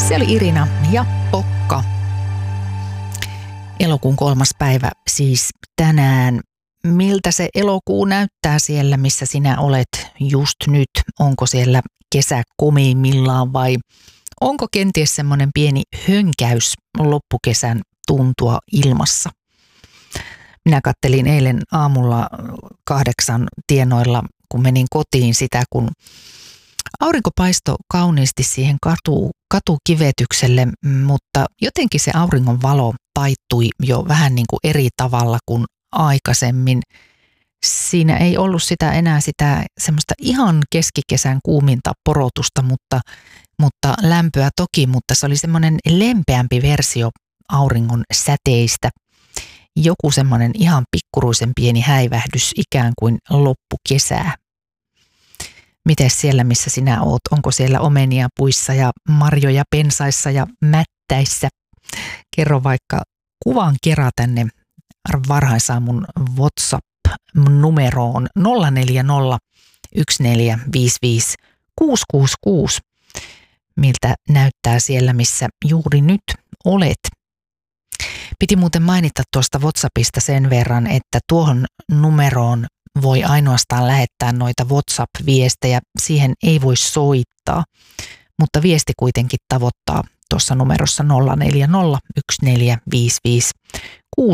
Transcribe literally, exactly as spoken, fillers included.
Se oli Irina ja Pokka. Elokuun kolmas päivä siis tänään. Miltä se elokuu näyttää siellä, missä sinä olet just nyt? Onko siellä kesä komeimmillaan vai onko kenties semmoinen pieni hönkäys loppukesän tuntua ilmassa? Minä kattelin eilen aamulla kahdeksan tienoilla, kun menin kotiin sitä, kun aurinko paistoi kauniisti siihen katu, katukivetykselle, mutta jotenkin se auringon valo taittui jo vähän niin kuin eri tavalla kuin aikaisemmin. Siinä ei ollut sitä enää sitä semmoista ihan keskikesän kuuminta porotusta, mutta, mutta lämpöä toki, mutta se oli semmoinen lempeämpi versio auringon säteistä. Joku semmoinen ihan pikkuruisen pieni häivähdys ikään kuin loppukesää. Mites siellä, missä sinä oot? Onko siellä omenia puissa ja marjoja pensaissa ja mättäissä? Kerro vaikka kuvan kerran tänne varhaisaamun WhatsApp-numeroon nolla neljä nolla yksi neljä viisi viisi kuusi kuusi kuusi. Miltä näyttää siellä, missä juuri nyt olet? Piti muuten mainita tuosta WhatsAppista sen verran, että tuohon numeroon voi ainoastaan lähettää noita WhatsApp-viestejä. Siihen ei voi soittaa, mutta viesti kuitenkin tavoittaa tuossa numerossa nolla neljä nolla yksi neljä viisi viisi kuusi